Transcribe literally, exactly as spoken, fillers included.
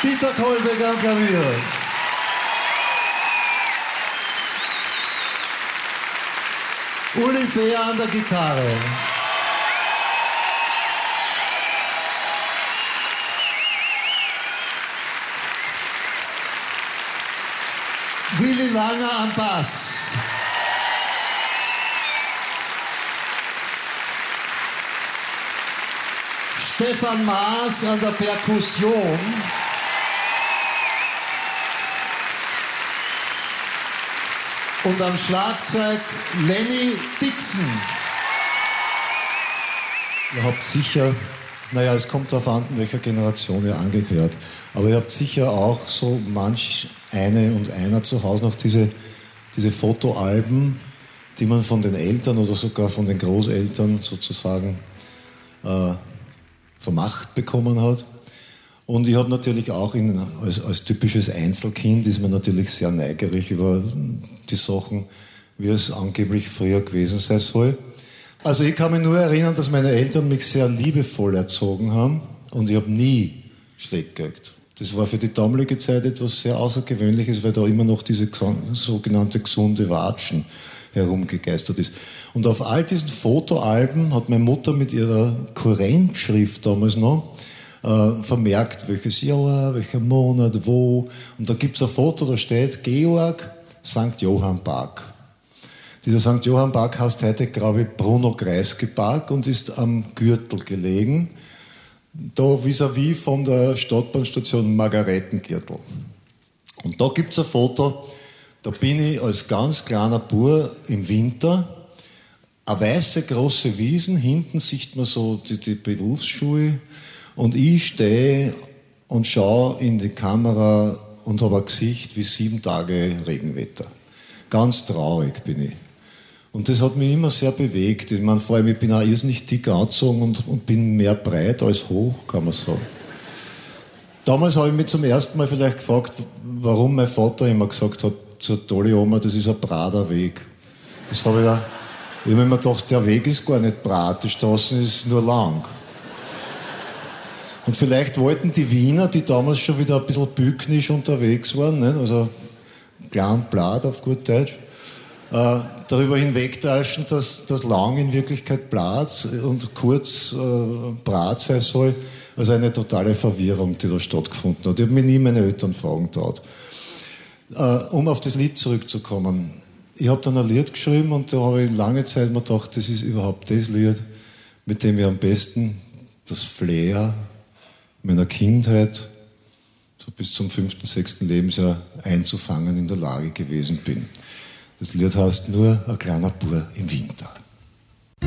Dieter Kohlbeck am Klavier. Uli Beer an der Gitarre. Willi Langer am Bass. Stefan Maas an der Perkussion. Und am Schlagzeug Lenny Dixon. Ihr habt sicher, naja, es kommt darauf an, welcher Generation ihr angehört, aber ihr habt sicher auch so manch eine und einer zu Hause noch diese, diese Fotoalben, die man von den Eltern oder sogar von den Großeltern sozusagen äh, vermacht bekommen hat. Und ich habe natürlich auch in, als, als typisches Einzelkind ist man natürlich sehr neugierig über die Sachen, wie es angeblich früher gewesen sein soll. Also ich kann mich nur erinnern, dass meine Eltern mich sehr liebevoll erzogen haben und ich habe nie Schläge gekriegt. Das war für die damalige Zeit etwas sehr Außergewöhnliches, weil da immer noch diese sogenannte gesunde Watschen herumgegeistert ist. Und auf all diesen Fotoalben hat meine Mutter mit ihrer Kurrentschrift damals noch äh, vermerkt, welches Jahr, welcher Monat, wo. Und da gibt es ein Foto, da steht Georg Sankt Johann Park. Dieser Sankt Johann Park heißt heute, glaube ich, Bruno Kreisky Park und ist am Gürtel gelegen, da vis-à-vis von der Stadtbahnstation Margaretengürtel. Und da gibt es ein Foto, da bin ich als ganz kleiner Bur im Winter, eine weiße große Wiesen, hinten sieht man so die, die Berufsschule und ich stehe und schaue in die Kamera und habe ein Gesicht wie sieben Tage Regenwetter. Ganz traurig bin ich. Und das hat mich immer sehr bewegt. Ich meine, vor allem, ich bin auch irrsinnig dick angezogen und, und bin mehr breit als hoch, kann man sagen. Damals habe ich mich zum ersten Mal vielleicht gefragt, warum mein Vater immer gesagt hat, zur tolle Oma, das ist ein brader Weg. Das habe ich ja, ich habe mir immer gedacht, der Weg ist gar nicht brad, die Straße ist nur lang. Und vielleicht wollten die Wiener, die damals schon wieder ein bisschen bücknisch unterwegs waren, ne? Also klein blad auf gut Deutsch, äh, darüber hinwegtäuschen, dass das lang in Wirklichkeit blad und kurz äh, brat sein soll. Also eine totale Verwirrung, die da stattgefunden hat. Ich habe mir nie meine Eltern fragen getraut. Äh, um auf das Lied zurückzukommen. Ich habe dann ein Lied geschrieben und da habe ich lange Zeit mir gedacht, das ist überhaupt das Lied, mit dem ich am besten das Flair meiner Kindheit so bis zum fünften, sechsten Lebensjahr einzufangen in der Lage gewesen bin. Das Lied heißt nur ein kleiner Bur im Winter.